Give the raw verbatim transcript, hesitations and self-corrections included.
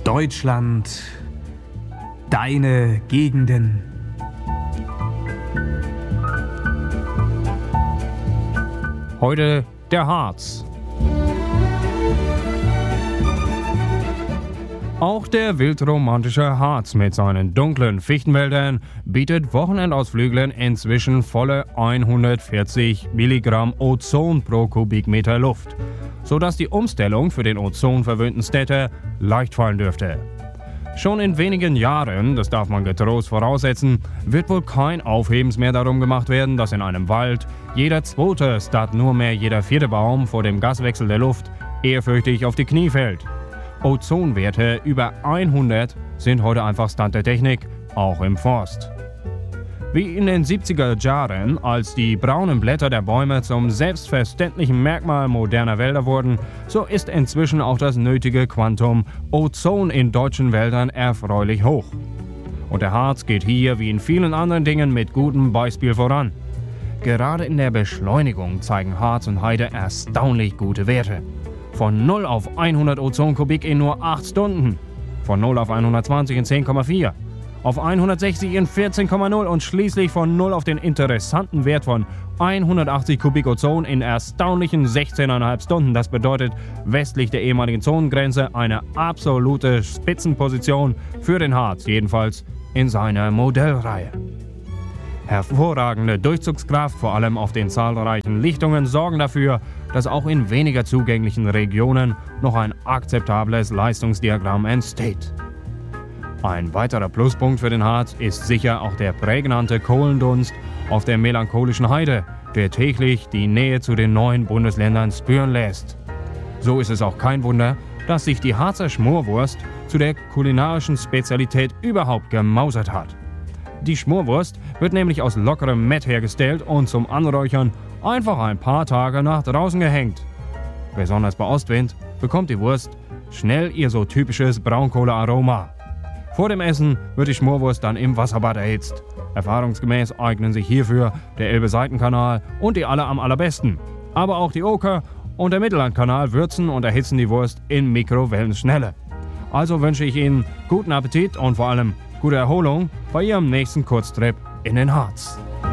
Deutschland, deine Gegenden. Heute der Harz. Auch der wildromantische Harz mit seinen dunklen Fichtenwäldern bietet Wochenendausflüglern inzwischen volle hundertvierzig Milligramm Ozon pro Kubikmeter Luft, sodass die Umstellung für den ozonverwöhnten Städter leicht fallen dürfte. Schon in wenigen Jahren, das darf man getrost voraussetzen, wird wohl kein Aufhebens mehr darum gemacht werden, dass in einem Wald jeder zweite statt nur mehr jeder vierte Baum vor dem Gaswechsel der Luft ehrfürchtig auf die Knie fällt. Ozonwerte über hundert sind heute einfach Stand der Technik, auch im Forst. Wie in den siebziger Jahren, als die braunen Blätter der Bäume zum selbstverständlichen Merkmal moderner Wälder wurden, so ist inzwischen auch das nötige Quantum Ozon in deutschen Wäldern erfreulich hoch. Und der Harz geht hier wie in vielen anderen Dingen mit gutem Beispiel voran. Gerade in der Beschleunigung zeigen Harz und Heide erstaunlich gute Werte. Von null auf hundert Ozonkubik in nur acht Stunden, von null auf hundertzwanzig in zehn Komma vier. Auf hundertsechzig in vierzehn Komma null und schließlich von null auf den interessanten Wert von hundertachtzig Kubik Ozon in erstaunlichen sechzehn Komma fünf Stunden. Das bedeutet westlich der ehemaligen Zonengrenze eine absolute Spitzenposition für den Harz, jedenfalls in seiner Modellreihe. Hervorragende Durchzugskraft, vor allem auf den zahlreichen Lichtungen, sorgen dafür, dass auch in weniger zugänglichen Regionen noch ein akzeptables Leistungsdiagramm entsteht. Ein weiterer Pluspunkt für den Harz ist sicher auch der prägnante Kohlendunst auf der melancholischen Heide, der täglich die Nähe zu den neuen Bundesländern spüren lässt. So ist es auch kein Wunder, dass sich die Harzer Schmorwurst zu der kulinarischen Spezialität überhaupt gemausert hat. Die Schmorwurst wird nämlich aus lockerem Mett hergestellt und zum Anräuchern einfach ein paar Tage nach draußen gehängt. Besonders bei Ostwind bekommt die Wurst schnell ihr so typisches Braunkohlearoma. Vor dem Essen wird die Schmorwurst dann im Wasserbad erhitzt. Erfahrungsgemäß eignen sich hierfür der Elbe-Seitenkanal und die Aller am allerbesten. Aber auch die Oker und der Mittellandkanal würzen und erhitzen die Wurst in Mikrowellenschnelle. Also wünsche ich Ihnen guten Appetit und vor allem gute Erholung bei Ihrem nächsten Kurztrip in den Harz.